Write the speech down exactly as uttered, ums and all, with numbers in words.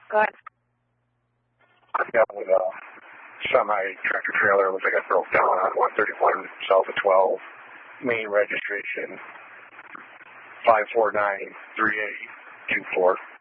Go ahead. I've got with a semi-tractor trailer. Looks like it broke down on one thirty-one south of twelve. Main registration five four nine three eight two four.